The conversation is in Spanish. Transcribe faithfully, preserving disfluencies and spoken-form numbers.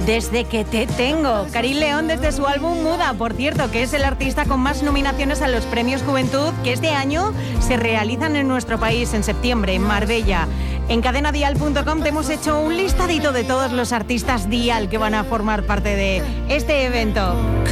Desde que te tengo. Karin León desde su álbum Muda, por cierto, que es el artista con más nominaciones a los Premios Juventud, que este año se realizan en nuestro país en septiembre, en Marbella. En cadena dial punto com te hemos hecho un listadito de todos los artistas Dial que van a formar parte de este evento.